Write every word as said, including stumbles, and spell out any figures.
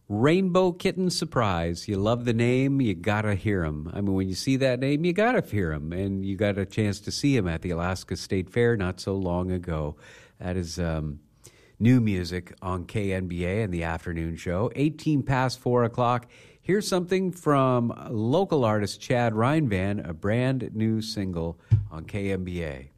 Rainbow Kitten Surprise. You love the name, you gotta hear him. I mean, when you see that name, you gotta hear him. And you got a chance to see him at the Alaska State Fair not so long ago. That is um, new music on K N B A and the afternoon show. eighteen past four o'clock. Here's something from local artist Chad Reinvan, a brand new single on K N B A.